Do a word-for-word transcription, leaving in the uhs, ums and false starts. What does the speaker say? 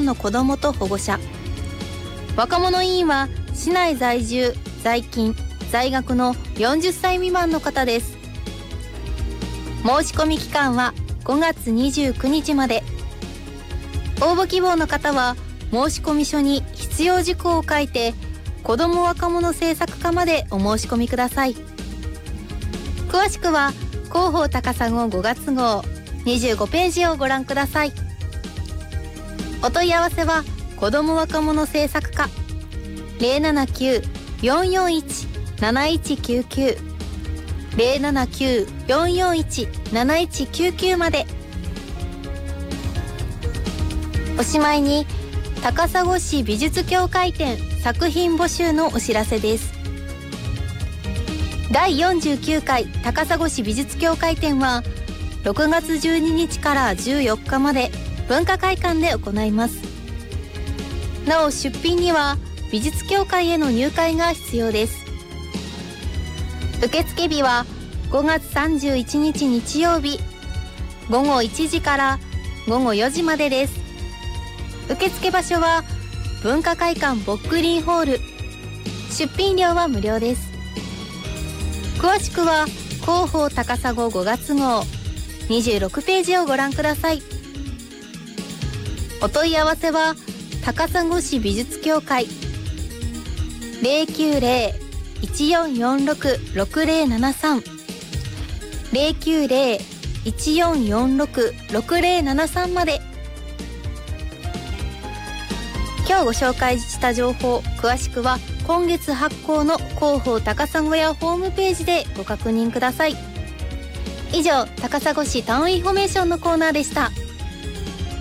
の子どもと保護者。若者委員は市内在住、在勤、在学のよんじゅっさい未満の方です。申し込み期間はごがつにじゅうくにちまで。応募希望の方は申込書に必要事項を書いて子ども若者政策課までお申し込みください。詳しくは広報高砂ごがつ号にじゅうごページをご覧ください。お問い合わせは子ども若者政策課 ゼロななきゅう よんよんいち なないちきゅうきゅう ゼロななきゅう よんよんいち なないちきゅうきゅうまで。おしまいに高砂市美術協会展作品募集のお知らせです。だいよんじゅうきゅうかい高砂市美術協会展はろくがつじゅうににちからじゅうよっかまで文化会館で行います。なお出品には美術協会への入会が必要です。受付日はごがつさんじゅういちにち日曜日ごごいちじからごごよじまでです。受付場所は文化会館ボックリンホール。出品料は無料です。詳しくは広報高砂ごがつ号にじゅうろくページをご覧ください。お問い合わせは高砂市美術協会 ゼロきゅうゼロ いちよんよんろく ろくゼロななさん ゼロきゅうゼロ いちよんよんろく ろくゼロななさんまで。今日ご紹介した情報、詳しくは今月発行の広報高砂屋ホームページでご確認ください。以上、高砂市タウンインフォメーションのコーナーでした。